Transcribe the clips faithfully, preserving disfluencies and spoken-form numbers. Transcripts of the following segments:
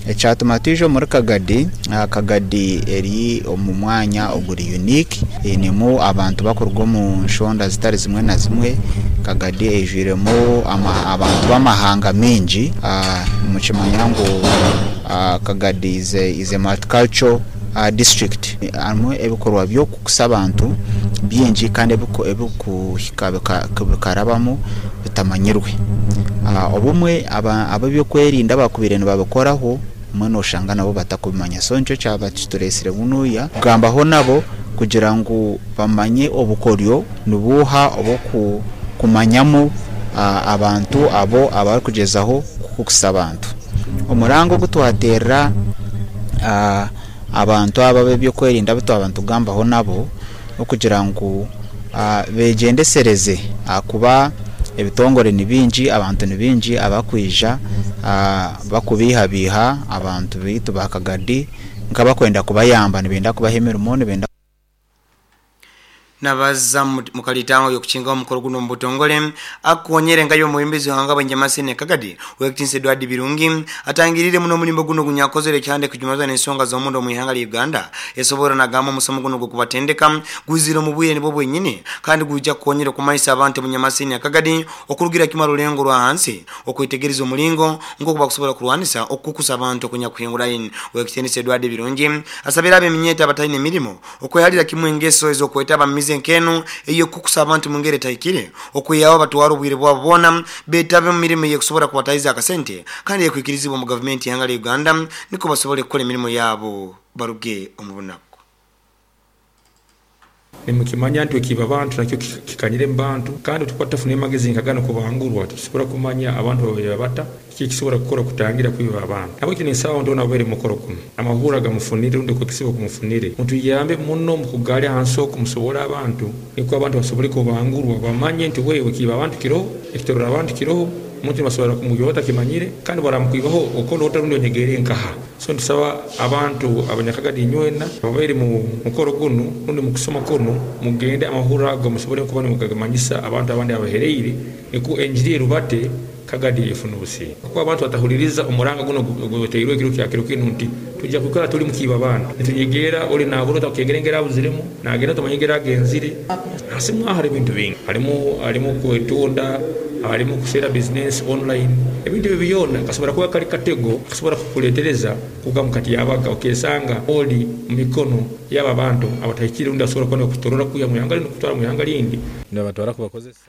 ekyatuma tijo muri Kagadi Kagadi eri omu mwanya oguri unique enimu abantu bakorwa mu nshonda zitari zimwe na zimwe Kagadi ejiremo abantu b'amahanga menji mu kimanyango Kagadi is a, is a multicultural uh, district amwe ebikorwa byo kukusa abantu byinji kandi ebikarabamo bitamanyirwe obumwe ababyo kwerinda bakubire babakoraho mwana oshanga nabo batakubimanya so nicyo cyaba turesire bunuya kugambaho nabo kugira ngo bamanye obukoryo nubuha obo kumanyamo abantu abo abari kugezaho kukusa abantu umurango gutwaterera abantu ababe byo kwerinda bito abantu gambaho nabo okugira ngo begendesereze kuba ebitongore nibinji abantu nibinji abakwija bakubihabiha abantu bitu bakagadi nkabakwenda kubayamba nibenda kubahemera umuntu benda nabaza mukalitango yokuchinga omukoro guno mbutongole akuonyere ngayo muhimbezi wanga banyamasine Kagadi wekitinse Edward Birungi atangirire muno mulimbo guno kunyakozere cyane kujumaza n'ensonga zo mundo mu ihanga Uganda esobora nagamo musomo guno gukubatendeka guzira mu buye nibo bwenyine kandi gujja kuonyere kumayisa abantu munyamasine Kagadi okurugira kimaro lengo rwa hansi okuyitegereza umulingo ngo kuba kusobora kurwanisa okukusa abantu kunyakuhingura in wekitinse Edward Birungi asabira abeminyeta abatayine mirimo okweyalira kimwengeso ezo kwetaba nkenu iyo kukusa abantu mungere taikire okuyawo batwaro bwire bwabona betabe mirimo ye kusobora kubatayiza akasente kandi yekwikirizibwa mu government yanga Uganda niko basobole gukora imirimo yabo baruge omubunako nimukimanya ntwe kiba abantu nakyo kikanyire mbantu kandi tukwatafune magazine kagano kubangurwa tusobora kumanya abantu babata kikisobora gukora kutangira kwiba abantu abo kine sawa ndona bere mukoro kuno amahura gamufunire undi ko kisibo kumufunire muntu yambe muno mukugari hanso kumusobora abantu niko abantu basobole kubangurwa bamanye nti wewe kiba abantu kiro ekitorora abantu kiro muntu basobora kumuyota kimanyire kandi baramukwibaho ukondo utarundo nyegere nkaha so ndisawa abantu abanyakagadi nywena babere mu mukoro kuno undi mukusoma kuno mugende amahura gamusobole kubana mukagamanyisa abantu abandi abahereire niku engineer rubate Kagadi efunusi kwa abantu batahuliriza umuranga guno guteyirwe kiro kyakiro kinunti tujja kukora tuli mukiba abana nituyegera oli naburo takuyegerengera abuziremu nagenda tumanyegera genzire asimwa hari bintu bingi harimo harimo kwetunda harimo kusera business online ebintu bibiyona kasobora kuba kali katego kasobora kukuletereza kugamukati yabaga okesanga oli mikono yaba bantu abatayikira unda sobora kone kutorora kuya muyangali nokutwara muyangali indi ndabatwara kubakozesa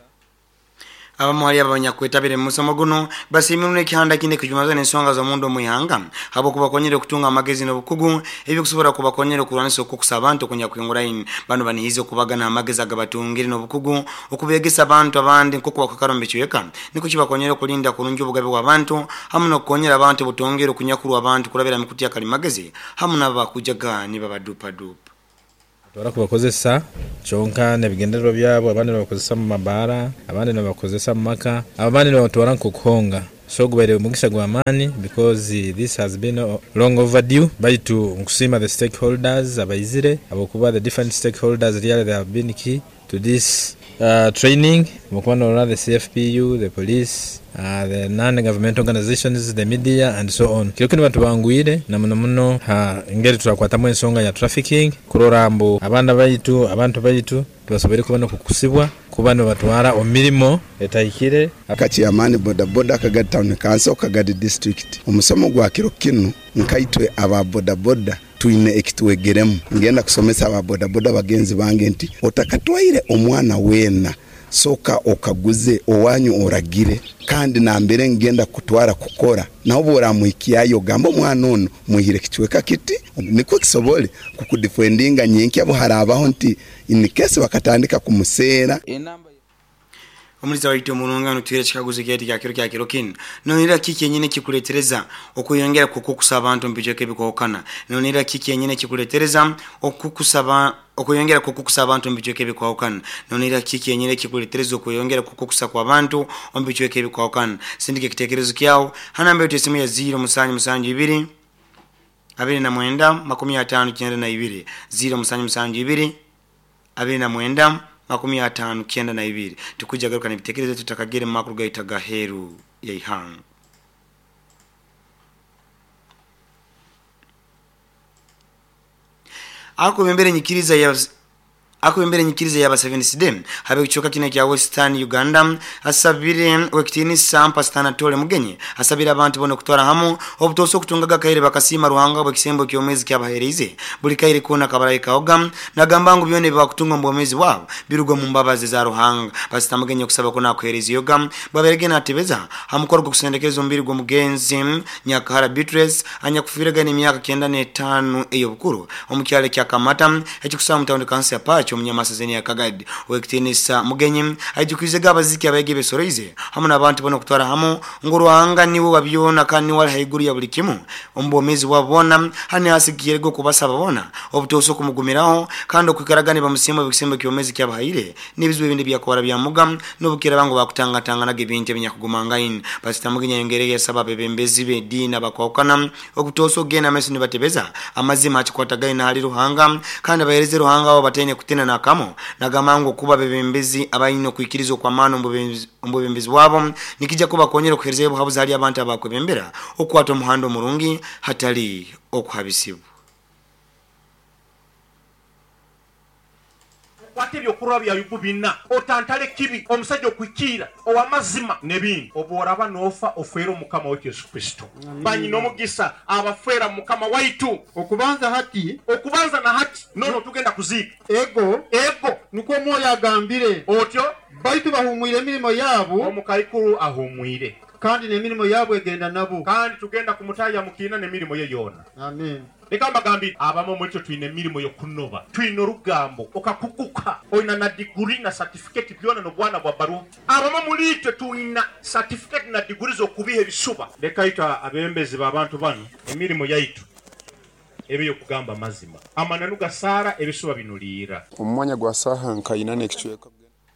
abamwali abanyakwetabire musomo guno basimire kihanda kine kujumaza n'ensonga zo mundo muyanga habo kubakonyere kutunga amagezi n'obukugu ebyo kusobora kubakonyere kurwanisa okukusa abantu kunyakwingura in bano banihizo kubagana amagezi agabatungire n'obukugu okubegesa abantu abandi nko kubakarombe cyeka niko kibakonyere kulinda kurungi obugabe bw'abantu hamwe no konyera abantu butongere kunyakuru abantu kurabira mikuti ya kalimagezi hamwe n'abakujaga ni babadupa dupa Tora kubakozesa chonka nebigenderero byabo abandi bakozesa mu mabara abandi bakozesa mu maka abandi batora nkukonga so gubere mugisha gwa amani because uh, this has been uh, long overdue by to nkusima the stakeholders abayizire abokuba the different stakeholders really they have been key to this uh, training mukwana the C F P U the police uh, the non-government organizations the media and so on kilo kino bantu banguire na muno muno ha ingeri turakwatamu ensonga ya trafficking kurorambo abanda bayitu abantu bayitu tubasobere kubana kukusibwa kubano batwara omirimo etayikire akati amani boda boda Kagadi town council Kagadi district umusomo gwa kiro kino nkaitwe aba boda boda tuine ekitwegeremu ngenda kusomesa aba boda boda bagenzi bange nti otakatwaire omwana wena soka okaguze owanyu oragire kandi nambere ngenda kutwara kukora naho boramuikiyayo gambo mwana ono muhire kichweka kiti niko kisobole kukudefendinga nyinki abo harabaho nti in case bakatandika kumusera Omuliza waito mulungano tuire chikaguze kiti kya kiro kya kiro kin nonira kiki nyine kikuletereza okuyongera kukukusa abantu mbijeke bikokana nonira kiki nyine kikuletereza okukusaba okuyongera kukukusa abantu mbijeke bikokana nonira kiki nyine kikuletereza okuyongera kukukusa kwa abantu ombijeke bikokana sindike kitekerezo kyao hanambe tesimu ya zero musanyi musanyi ibiri abiri na mwenda makumi atano kyenda na ibiri zero musanyi musanyi ibiri abiri na mwenda makumi atano kyenda na ibiri tukuja garuka nibitekereze tutakagere makuru gaitaga heru ya ihanga akubembere nyikiriza ya akubembere nyikiriza yaba Seventh Day habe kuchoka kine kya Western Uganda asabire wekitini sampa stana tole mugenye asabira abantu bono kutwara hamu obutoso kutungaga kaire bakasima ruhanga bwekisembo kyomezi kyabahereze buli kaire kona kabarayi kaoga nagambangu byone bakutunga mbomezi wabo birugwa mu mbabazi za ruhanga basita mugenye kusaba kona kuhereze yoga baberege natebeza hamukorwa kusendekeza mbiri gwo mugenzi Nyakahara Beatrice anya kufiraga ni myaka kenda ne tano eyo bukuru omukyale kya Kamata ekikusaba mutawundi kansi ya Pacho munyamasazeni ya Kagadi wekitenisa mugenyi ajukizega abaziki abege besoroize hamuna abantu bono kutwara hamo nguruhanga niwo babyona kandi wali haiguru ya bulikimu ombomezi wabona hani asikirego kubasaba bona obutoso kumugumiraho kandi okukaragane bamusimo bikisembo kyomezi kyabahire nibizwe bindi byakora byamuga nobukira bango bakutanga tanga nage binte binyakugumangain basita mugenyi yengerege sababu bembezi be dina bakokana okutoso gena mesu ni batebeza amazima achikwataga ina hali ruhanga kandi abahereze ruhanga abo batene kutena na kamo nagamango kuba bebembezi abayino kwikirizo kwa mano mbobembezi wabo nikija kuba konyero kuhereze buhabuza hali abantu abakwebembera okwato muhando murungi hatali okuhabisibu watebyo kurabya yugubina otantale kibi omusajja okwikira owamazima nebindi oboraba nofa ofero mukama wa Yesu Kristo banyi nomugisa abafera mukama waitu okubanza hati okubanza na hati nono tugenda kuzika ego ego nuko moyo agambire otyo baitu bahumwire emirimo yabo omukaikuru ahumwire kandi nemirimo yabo egenda nabo kandi tugenda kumutaya mukina nemirimo ye yona amen nikamba gambi abamo mwecho tuine mirimo yo kunoba tuino rugambo okakukuka oina na degree na certificate byona no bwana bwa baru abamo mulite tuina certificate na degree zo kubihe bisuba lekaita abembezi babantu bano emirimo yaitu ebiyo kugamba mazima amananu gasara ebisuba binulira omwanya gwa saha nkayina nekichweka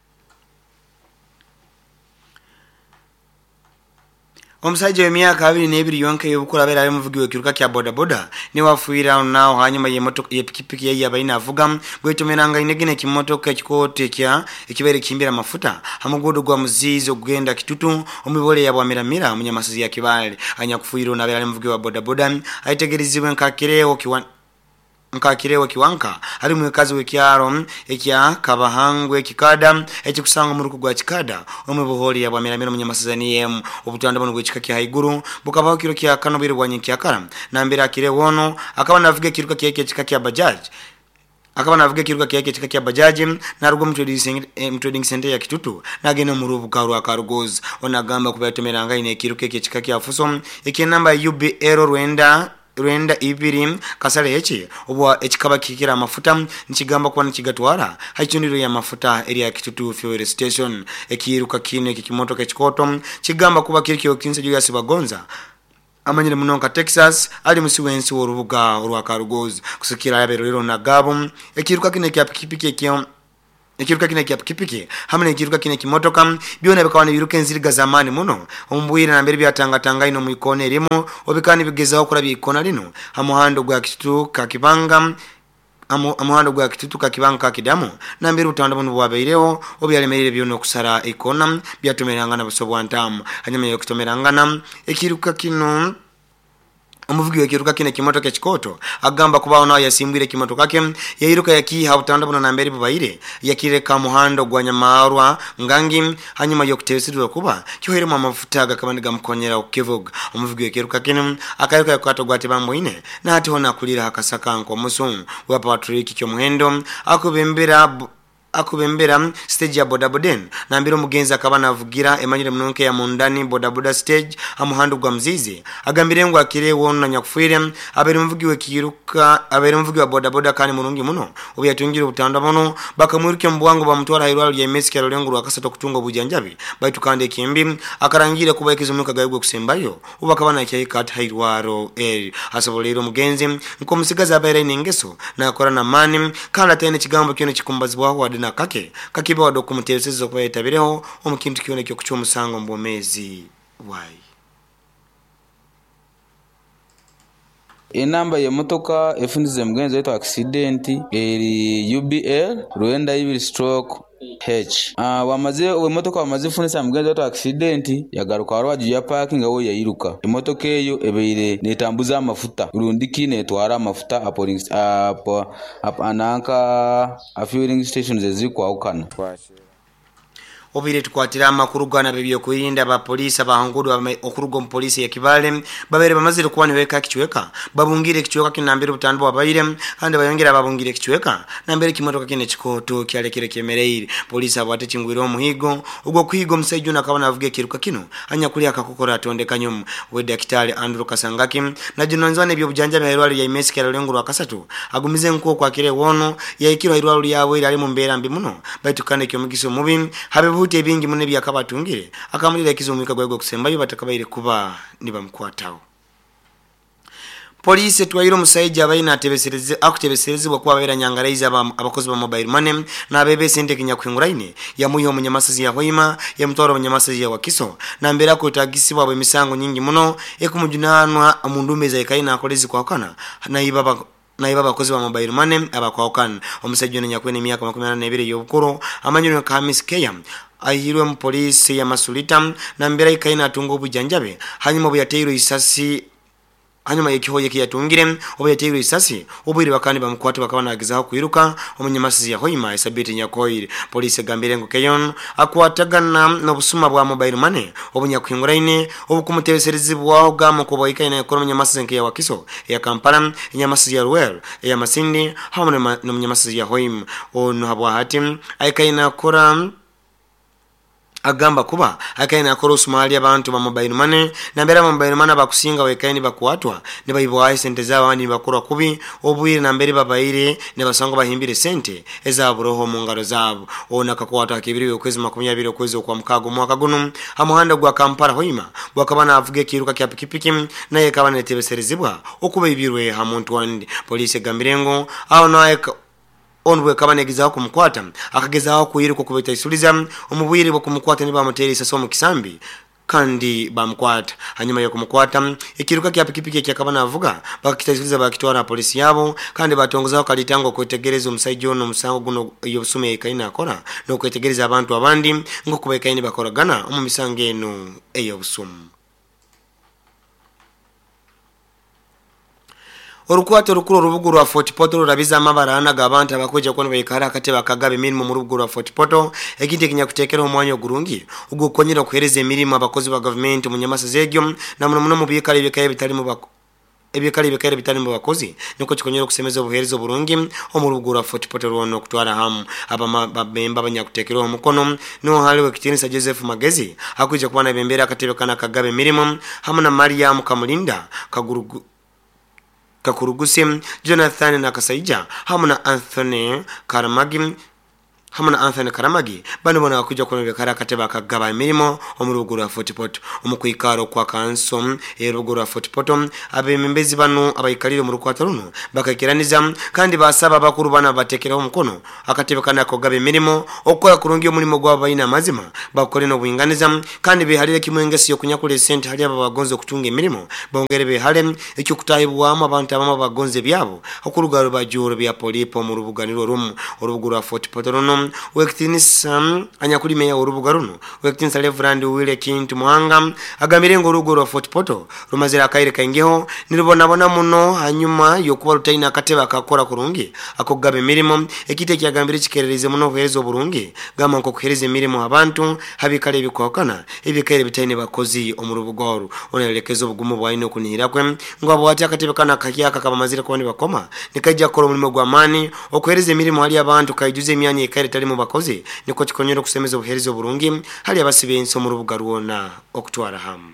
omusajja w'emyaka abiri n'ebiri yonka y'obukula abeera ali muvugi w'ekiruka kya boda boda ne wafuira nawo hanyuma y'emmotoka y'epikipiki yeye abalina avuga bwetomeranga inegene ekimotoka ekikooti ekya ekibeere kimbira amafuta amugudu gwa muzizi ogenda kitutu omubole yabwamiramira omunyamasizi ya Kibale anya kufuira n'abeera ali muvugi wa boda boda ayitegerezibwa nkakireewo kiwa nkakirewo kiwanka ali mwekazi wekyaro ekya Kabahangwe kikada ekikusanga mu ruku gwa kikada omubuholi yabwamiramira omunyamasizani yemu obutanda bono gwekika kya haiguru bukabaho kiro kya kanobiri bwa nyiki akara nambira kirewono akaba navuga kiruka kyeke kika kya bajaj akaba navuga kiruka kyeke kika kya bajaji narugo mtrading center ya Kitutu nagene mu rubu karu akarugoza onagamba kubatemeranga ine kiruka kyeke kika kya fuso ekinamba U B L Rwanda Rwenda ibiri kasale echi obwa ekikaba kikira amafuta nikigamba kwa nikigatwara haichuniro ya mafuta eri ya Kitutu fuel station ekiruka kine kikimotoka ekikoto kigamba kuba kirikyo kinse Julius Bagonza amanyire munonka Texas ali musiwensi worubuga orwa Karugozi kusikira yabero lero nagabo ekiruka kine kya pikipiki ekyo ekiruka kine kya pikipiki hamwe ekiruka kine kimotoka byona bikawana biruka enziriga zamani muno ombuyira nambere byatanga tanga ino muikone rimo obikani bigezaho kurabi ikona lino amuhando gwa Kitutu ka Kibanga amu amuhando gwa Kitutu ka Kibanga ka Kidamu nambere utanda bono bwabeireho obyalemerere byono kusara ikona byatomeranga na busobwa ntamu hanyuma yo kutomeranga ekiruka kino omuvugi w'ekiruka kine kimotoka ekikoto agamba kubaho nayo yasimbwire kimotoka ke yayiruka yakiha butanda bono nambere bubaire yakireka muhando gwa Nyamarwa ngangi hanyuma yo kutesirwa kuba cyoheremo amafuta agakabandi gamukonyera okukivuga omuvugi w'ekiruka kine akaruka yakwato gwate bamboine nati hona kulira hakasaka nko musu wa Patrick kyo muhendo akubembera akubembera stage ya boda boden nambiro mugenzi akabana avugira emanyire munonke ya mundani boda boda stage amuhandu gwa mzizi agambire ngo akire wona nyakufire abere mvugi we kiruka abere mvugi wa boda boda kani murungi muno obyatungire ubutanda bono bakamwirike mbwango bamutwara hairwalo ya Messi kya Lorengo akasata kutunga bujanjabi baitu kande kimbi akarangire kuba ikizumuka gayibwe kusembayo ubakabana yakayika hairwaro eh asobolero mugenzi nko musigaza abere ningeso na akora na mani kana tene kigambo kino kikumbazibwa na kake kakiba wadokumuteseze kwa etabireho omukintu kione kyo kuchwa musango mbomezi wai enamba ye motoka efunize mugenzi wetu accident eri U B L Rwenda ibiri stroke H ah wamaze emotoka wamaze funisa mugenzi wa accident yagaruka warwaje ya parking aho yayiruka emotoka eyo ebeire netambuza amafuta urundiki netwara amafuta apo apo ananka a fueling stations ezikwa ukana obire tukwatira amakuru gana bebyo kuyirinda ba police abahangudwa okurugo mu police ya Kibale babere bamazire kubana weka kichweka babungire kichweka kinambere butandwa abayire kandi bayongera babungire kichweka nambere kimotoka kine chikoto kyalekere kemereire police abate chingwiro muhigo ubwo kwigo musaijo nakabana avuge kiruka kino anya kuli akakokora atondeka nyum we daktari Andrew Kasangaki na jinonzane byo bujanja baherwali ya imesi kya lengo lwa kasatu agumize nko kwa kire wono ya ikiro irwali yawe iri mu mbera mbi muno batukane kyo mugiso mubi habe Hute bingi mune byakabatungire akamulira kizumika gwego kusembayo batakabaire kuba nibamkwataho Police twayiro musaija abayina atebesereze akutebesereze bwa babera nyangaraiza abakozi ba mobile money na bebe sente kinya kwinguraine ya muyo munyamasazi ya hoima ya mtoro munyamasazi ya wakiso na mbera ko tagisibwa bwe misango nyingi muno ekumujunanwa amundumeza ikaina akolezi kwa kana na ibaba na ibaba abakozi ba mobile money abakwakan omusajjo nyakwene myaka makumi ane n'ebiri y'obukuru amanyiro ka Miss Keya ayirwe mu police ya Masulita na mbera ikaina atungo bujanjabe hanyuma buyatero isasi hanyuma yekihoye kiyatungire obuyatero isasi obwiri bakandi bamukwata bakabana agizaho kwiruka omunyamasizi ya hoima isabiti nyakoire police gambire ngo keyon akwatagana no busuma bwa mobile money obunyakwinguraine obukumutebeserezibwa ogamo ko boyikaina yakora omunyamasizi nke ya wakiso ya Kampala inyamasizi ya Ruel ya Masindi hamwe no munyamasizi ya hoima ono habwa hati ayikaina kora agamba kuba akaina akoro Somalia abantu ba mobile money na mbere mobile money bakusinga wekaini bakwatwa ne bayibwa sente za abandi bakora kubi obwire na mbere babayire ne basanga bahimbire sente ezaburoho mu ngaro zabo ona kakwatwa kibiri okwezi makumya abiri okwezi kwa mukago mwaka guno amuhanda gwa Kampala hoima gwakabana avuge kiruka kya pikipiki naye kabana netebeserezibwa okuba ibirwe ha muntu wandi police gambirengo aho naye onwe kabanegizaho kumukwata akagezaho kuyiruka kubeta isuliza umubwire bwo kumukwata niba muteri saso mu kisambi kandi bamukwata hanyuma yo kumukwata ikiruka kya pikipiki kya kabana avuga bakitasuliza bakitwara polisi yabo kandi batongozaho kalitango kwetegereza umusaijo no musango guno yobusume ikaina akora no kwetegereza abantu abandi ngo kubekaini bakoragana mu misange eno eyobusumu Orukwato rukuru rubugu rwa Fort Portal rurabiza amabarana gabanta bakoje kono bayikara akateba kagabe mirimo mu rubugu rwa Fort Portal ekite kinya kutekera umwanya gurungi ugukonyera kuhereza imirimo abakozi ba government munyamasa zegyo na muno muno mubikare bikaye bitari mu bako ebikari bikaye bitari mu bakozi niko kikonyera kusemeza ubuherezo burungi mu rubugu rwa Fort Portal wono kutwara hamu aba bemba banyakutekera umukono no haliwe kitinisa Joseph Magezi akuje kubana bembera akatebe kana kagabe mirimo hamuna Mariam Kamulinda kagurugu Kakurugusim Jonathan na Kasaija hamuna Anthony Karamagi hamuna Anthony Karamagi bano bona akuja kono bekara kateba kagaba imirimo omuruguru wa Fort Portal umukwikaro kwa kanso eruguru wa Fort Portal abemembezi bano abayikalire mu rukwata runo bakakiraniza kandi basaba bakuru bana batekeraho umukono akateba kana kagaba imirimo okora kurungi umurimo gwa bayina mazima bakore no buinganiza kandi behalire kimwengesi yo kunyakule sente hali aba bagonze kutunga imirimo bongere behale icyo kutayibwamo abantu abama bagonze byabo okurugaro bajuro bya polipo mu rubuganiro rumu uruguru wa Fort Portal runo wekitinisa anyakuri meya urubuga runo wekitinisa Reverend Wile Kintu Muhanga agambire ngo urugo rwa Fort Portal rumazira akaire kaingeho nirubona bona muno hanyuma yo kuba rutaina akateba akakora kurungi akogabe mirimo ekite kyagambire kikerereze muno hwezo burungi gama nko kuhereza mirimo abantu habikale bikokana ibikere bitaine bakozi omurubugoro onelekezo bugumu bwaino kunihira kwe ngo abo ati akateba kana kakiyaka kabamazira ko ni bakoma nikajja kora umurimo gwa mani okuhereza mirimo hali abantu kayijuze imyanya ikare tali mu bakozi niko kikonyera kusemeza ubuherezo burungi hali abasibenso mu rubuga ruona okutwara hamu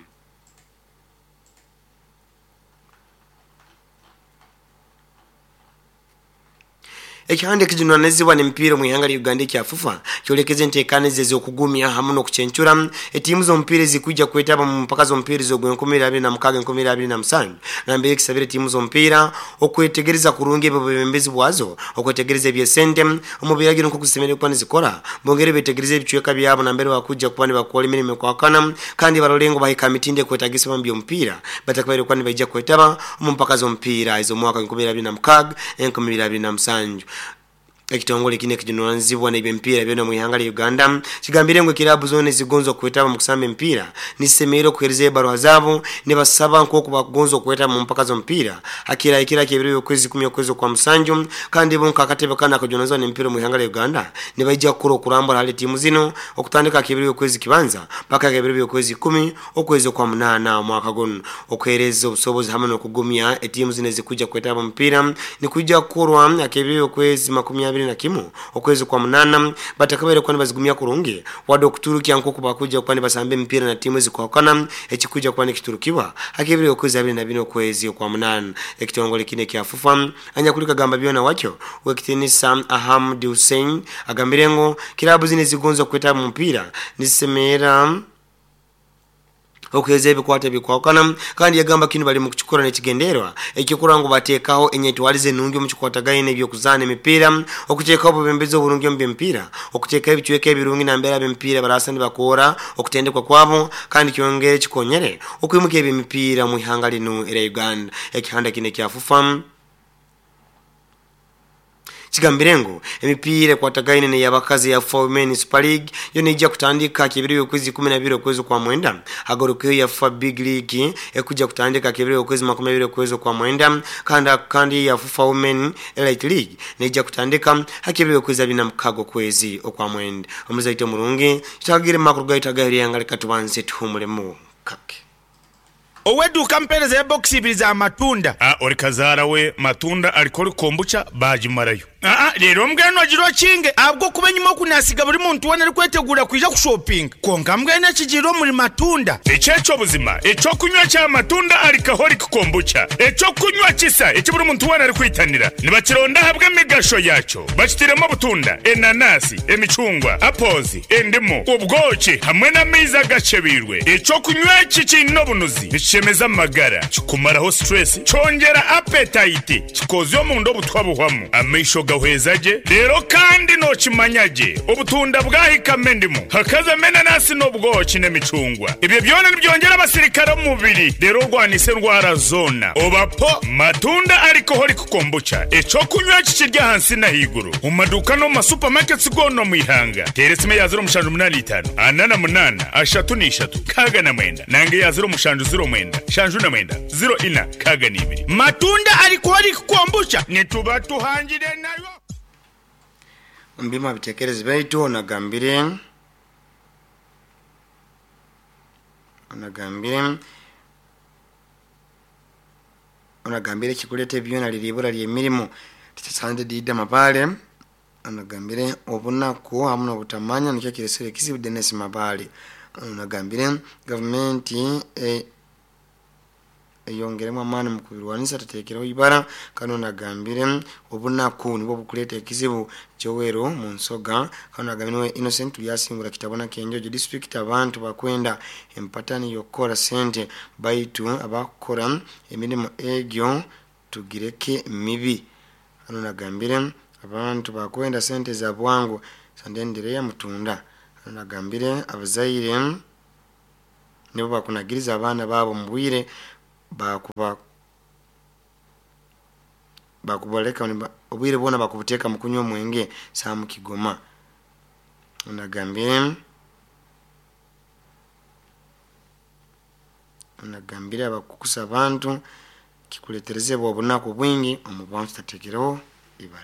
Ekihande kijunanezibwa n'empira mu ihanga lya Uganda kya FIFA kyolekeze ntekanize zo kugumya hamwe no kucenchura etimu zo mpira zikujja kwetaba mu mpaka zo mpira zo gwe nkumi abiri na mukaga nkumi abiri na musanju na mbere kisabire timu zo mpira okwetegereza kurunge bebembezi bwazo okwetegereza byesente umubira gino kukusemere kwa nizikora bongere betegereze ibichweka byabo na mbere wakujja kubane bakora imirimo kwa kana kandi barolengo bahika mitinde kwetagisa mbyo mpira batakabere kwa nibajja kwetaba mu mpaka zo mpira izo mwaka nkumi abiri na mukaga nkumi abiri na musanju ekitongole kine kijunwanzibwa n'ebyempiira byonna mu ihanga lya Uganda kigambire ngo kirabu zone zigonzo kwetaba mu kusamba empiira nisemero kuhereza ebarwa zabo ne basaba nk'oku bagonzo kwetaba mu mpaka z'ompiira akira ikira kebiri okwezi kumi okwezi kwa musanju kandi bonka akatebe kana kujunwanzibwa n'empiira mu ihanga lya Uganda ne bajja kuro kurambula hali timu zino okutandika kebiri okwezi kibanza paka kebiri okwezi kumi okwezi kwa munana mwaka gono okuhereza obusobozi hamwe n'okugumya etimu zine zikujja kwetaba mpira ni kujja kurwa akebiri okwezi makumi abiri na kimu okwezi kwa munana batakabere kwani bazigumya kurungi wado okuturukya nkoko bakujja kwani basambe mpira na timu zikwakana ekikujja kwani kiturukibwa akebiri okwezi abiri na bino okwezi kwa munana ekitongole kine kyafufa anya kulika gamba byona wacho wekitinisa Ahmed Hussein agambirengo kilabu zine zigonzo kwetaba mpira nisemera okweze bikwate bikwakana kandi yagamba kino bali mu kukikora n'ekigenderwa ekikora ngo bateekaho enyetwalize nungi mu kikwatagaye n'ebyo kuzana emipira okuteekaho obubembezi obulungi mu by'empira okuteekaho ebichweka ebirungi na mbera by'empira barasani bakora okutendekwa kwabo kandi kyongere kikonyere okwimuka eby'emipira mu ihanga lino era Uganda ekihanda kine kyafufa kigambirengo emipira kwatagaine ne yabakazi ya Women Super League yone ijja kutandika kibiri okwezi kumi na bibiri okwezi kwa mwenda agorokeyo ya F A Big League ekujja kutandika kibiri okwezi makumi abiri okwezi kwa mwenda kandi kandi ya FIFA Women Elite League ne ijja kutandika hakibiri okwezi abina mukago kwezi okwa mwenda omuzaito mulungi kitagire makuru gaitagire yangale katubanze tuhumulemu kake oweduka mpereza ya box ibiri za matunda ah ori kazara we matunda alikori kombucha bajimarayo ah ah rero mbweno agiro kinge abwo kubenyuma kunasiga buri muntu wona ari kwetegura kwija ku shopping konga mbwene kigiro muri matunda ecyeco buzima eco kunywa cya matunda alikahori kombucha eco kunywa kisa eki buri muntu wona ari kwitanira nibakironda habwe migasho yacho bakitiremo butunda enanasi emicungwa apozi endimo ubwoki hamwe na miza gacebirwe eco kunywa iki no bunuzi chemeza magara chikumaraho stress chongera appetite chikozyo mu ndo butwabuhwamo amisho gahwezaje rero kandi no chimanyaje obutunda bwahikame ndimo hakaza mena nasi no bwoki n'emicungwa ibyo byone byongera abasirikare mu mubiri rero rwanise ndwara zona obapo matunda ariko hori kukombucha eco kunywa kikirya hansi na higuru mu maduka no ma supermarkets gono mu ihanga teresime ya zero mushanju munani itanu anana munana ashatu ni ishatu kaga na mwenda nange ya zero mushanju zero mwenda shanju na mwenda zero ina kaga ni ibiri matunda ariko hori kukombucha nituba tuhangire nayo mbima bitekereze baitu onagambire onagambire onagambire kikulete byona liribura lyemirimo titasande dida mabale onagambire obunaku hamuna butamanya nikyo kiresere kisibu Dennis Mabale onagambire government eh yongeremo amani mu kubirwanisa tatekeraho ibara kano nagambire obunaku nibo bukuleta ekizibu kyowero mu nsoga kano nagambire Innocent yasingura kitabona Kenjojo district abantu bakwenda empatani yokora sente baitu abakora emirimo egyo tugireke mibi kano nagambire abantu bakwenda sente za bwangu sandendere ya mutunda kano nagambire abazaire nibo bakunagiriza abana babo mubwire bakuba bakubaleka obwire bona bakubuteka mukunywa mwenge samu Kigoma onagambire onagambire abakukusa abantu kikuletereze bobunako bwingi omubwantu tatekeraho ibara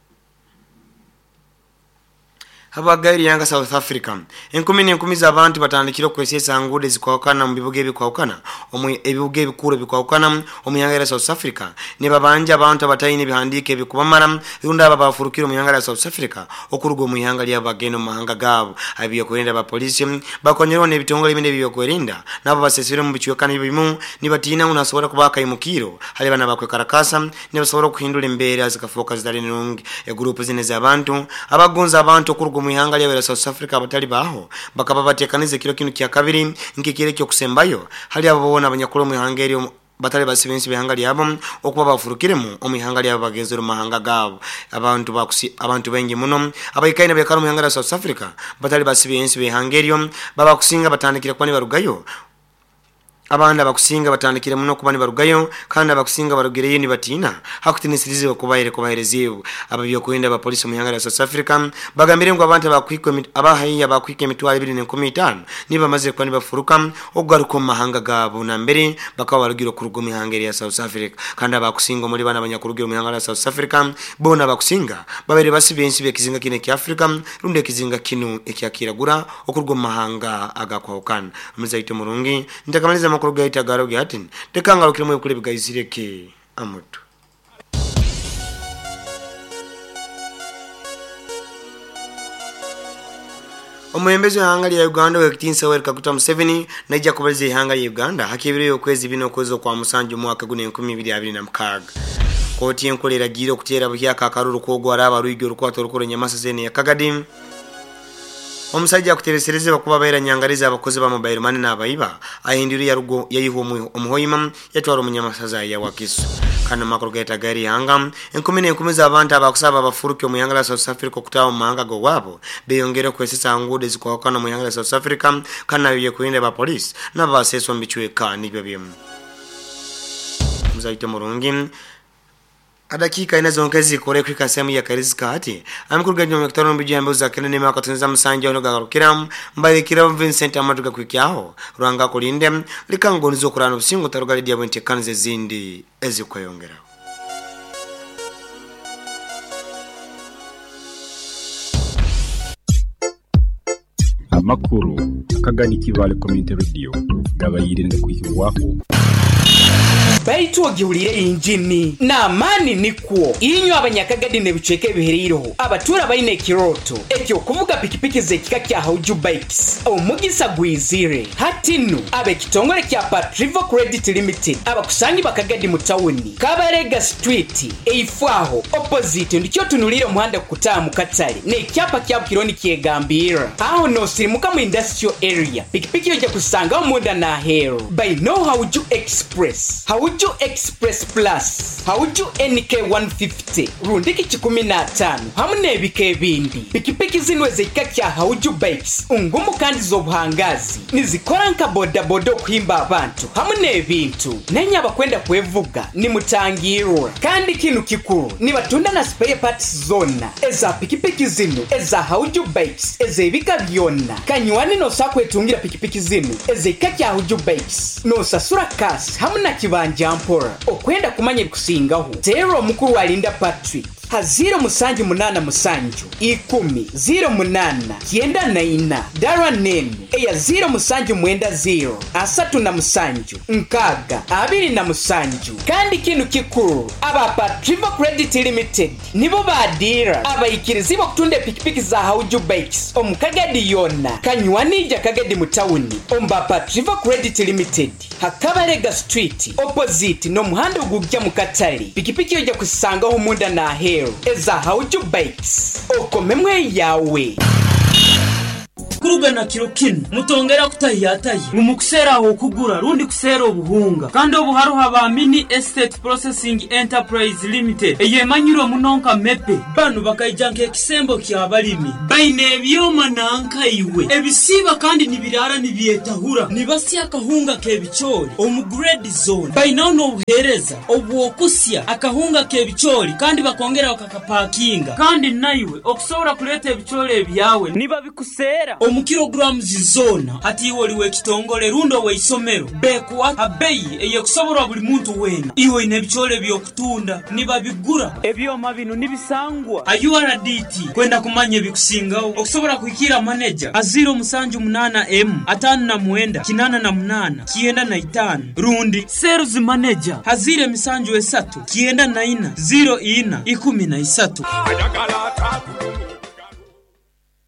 habagairi yanga South Africa enkumi n'enkumi z'abantu batandikira kwesesa ngude zikwakana mu bibuge bikwakana omu ebibuge bikuru bikwakana omu yanga ya South Africa ne babanja abantu abatayine bihandike bikubamara yunda abafurukira mu yanga ya South Africa okurugo mu yanga ya bageno mahanga gabo abiyo kwenda ba police bakonyero ne bitongole binde biyo kwerinda nabo basesere mu bicyokana bimu nibatina unasobora kubaka imukiro hali bana bakwe karakasa ne basobora kuhindura imbere azikafoka zidali nungi e group zine z'abantu abagonza abantu okurugo mu ihanga lya South Africa abatali baho bakaba batekanize kilo kinu kya kabiri nkikire cyo kusembayo hali ababona abanyakuru mu ihanga lyo batali basibensi behanga lyabo okuba bafurukiremu omu ihanga lya bagenzero mahanga gabo abantu bakusi abantu bengi muno abayikaina bekaro mu ihanga lya South Africa batali basibensi behanga lyo baba kusinga batandikira kwani barugayo abandi abakusinga batandikire muno kubani barugayo kandi abakusinga barugereyo ni batina hakutinisirize bakubaire kubahereziyo ababyo kuenda ba police mu ihanga ya South Africa bagambire ngo abantu abakwikwe abahayiya bakwike mitwalo ibiri na kumi n'itanu niba maze kwani bafuruka ogaruko mahanga gabo na mbere bakaba barugiro ku rugo mihanga ya South Africa kandi abakusinga muri bana abanyakurugiro mu ihanga ya South Africa bona abakusinga babere basibensi bekizinga kine ki Africa runde kizinga kinu ekyakiragura okurwo mahanga agakwahukana muzaito murungi ndakamaliza makuru gaita garo gyatin tekangarukire mu kule bigayisireke amutu Omuyembezi w'ihanga lya Uganda wekitinsa Yoweri Kaguta Museveni najja kubaliza ihanga lya Uganda hakibiriyo okwezi bino kwezo kwa musanju mwaka guno enkumi ibiri abiri na mukaaga koti enkolera giro kutera buhyaka akaruru kwogwara abaruyigyo rukwato rukoro nyamasazene ya Kagadi omusajja kuteresereze bakuba bayira nyangariza abakozi ba mobile money n'abayiba ahindiri ya rugo yayiho omuhoyima yatwara umunyamasaza ya Wakiso kana makuru gaita gari hanga enkumi n'enkumi abantu abakusaba abafuruke mu ihanga la South Africa kutawo mahanga go wabo beyongera kwesesa ngude zikwakana mu ihanga la South Africa kana biye kuinde ba police n'abaseso mbichweka nibyo byemu muzaite murungi adakika inazonkezi kore kwika semu ya karizika ati amikuruganya mu mekitaro mbijambo za kenene maka tunza musanje ono gagarukira mbale kira Vincent amaduga kwikyaho rwanga kulinde likangonizo kurana busingo tarugale dia bwente kanze zindi ezikwayongera amakuru akagani kivale community radio gabayirinde kwihirwako Baitu ogihulire injini na mani nikwo inyo abanyakagadi ne bicheke biheriroho abatura bayine kiroto ekyo kuvuga pikipiki zekika kya Hauju Bikes omugisa gwizire hatinu abe kitongole kya Patrivo Credit Limited abakusangi bakagadi mu tawuni Kabarega Street eifaho opposite ndikyo tunulire muhanda kutaha mu Katale ne kyapa kya kironi kyegambira aho no sirimuka mu industrial area pikipiki yoje kusanga omuda na hero by no Hauju Express Hauju Express Plus Hauju N K one fifty rundiki chikumi na tano hamune bike bindi pikipiki zinwe zekika kya Hauju Bikes ungumu kandi zobuhangazi nizikora nka boda bodo kuhimba abantu hamune bintu nenya bakwenda kwevuga ni mutangirura kandi kinu kikuru ni batunda na spare parts zona eza pikipiki zinu eza Hauju Bikes eze ibika byonna kanyuani no sakwetungira pikipiki zinu eze ikika kya Hauju Bikes no sasura kasi hamuna kibanja mpora okwenda kumanya kusingaho zero mukuru walinda Patrick ha zero musanju munana musanju ikumi zero munana kienda na ina darwa nenu eya zero musanju mwenda zero asatu na musanju nkaga abiri na musanju kandi kinu kikuru aba Patrivo Credit Limited nibo badira abayikirizibo kutunde pikipiki za Hauju Bikes omukagadi yona kanywanija kagadi mutawuni omba Patrivo Credit Limited Hakabarega Street opposite no muhanda ugugya mu Katale pikipiki yoje kusanga ho munda na hero eza Hauju Bikes okomemwe yawe kuruga na kirokino mutongera kutahiyataye umukusera aho kugura rundi kusera obuhunga kandi obuharuha ba Mini Estate Processing Enterprise Limited eyemanyiro munonka mepe banu bakayijanke kisembo kyabalimi baine ebyoma nanka iwe ebisiba kandi nibirara nibyetahura nibasya akahunga kebichori omugrade zone bainono obuhereza obwokusya akahunga kebichori kandi bakongera bakakapakinga kandi naiwe okusobora kuleta ebichori ebyawe niba bikusera omu kilograms zona ati woliwe kitongole rundo we isomero bekwa abeyi eye kusobora buli muntu wena iwe ine bichole byokutunda niba bigura ebyoma binu nibisangwa U R D T kwenda kumanye bikusingaho okusobora kuikira manager aziro musanju munana M atanu na mwenda kinana na munana kienda na itanu rundi sales manager hazire misanju esatu kienda na ina zero ina ikumi na isatu